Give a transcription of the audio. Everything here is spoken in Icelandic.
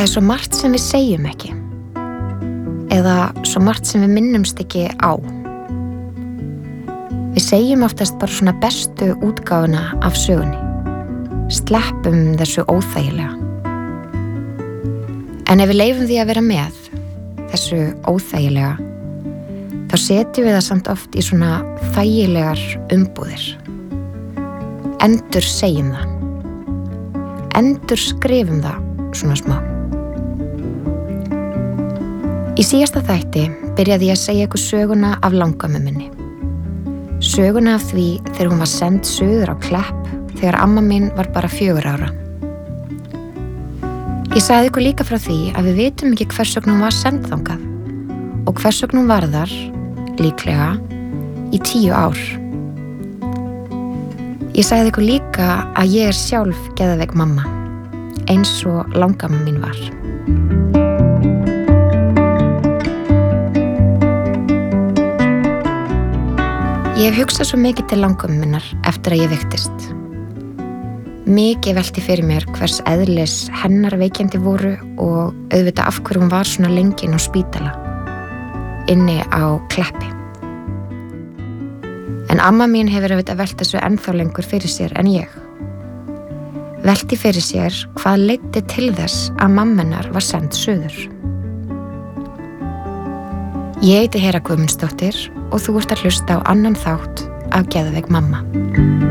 Það svo margt sem við segjum ekki. Eða svo margt sem við minnumst ekki á. Við segjum oftast bara svona bestu útgáfuna af sögunni. Sleppum þessu óþægilega. En ef við leyfum því að vera með þessu óþægilega, þá setjum við það samt oft í svona þægilegar umbúðir. Endur segjum það. Endur skrifum það svona smá. Í síðasta þætti byrjaði ég að segja ykkur söguna af langömmu minni. Söguna af því þegar hún var send suður á Klepp þegar amma mín var bara 4 ára. Ég sagði ykkur líka frá því að við vitum ekki hvers vegna hún var send þangað og hvers vegna hún var þar, líklega, í 10 ár. Ég sagði ykkur líka að ég sjálf geðveik mamma, eins og langamma mín var. Ég hef hugsað svo mikið til langömmu minnar eftir að ég veiktist. Mikið velti fyrir mér hvers eðlis hennar veikindi voru og auðvitað af hverju hún var svona lengi inn á spítala, inni á Kleppi. En amma mín hefur auðvitað velt þessu ennþá lengur fyrir sér en ég. Velti fyrir sér hvað leiddi til þess að mamma hennar var send suður. Ég heiti Hera Guðmundsdóttir og þú ert að hlusta á annan þátt af Geðveik mamma.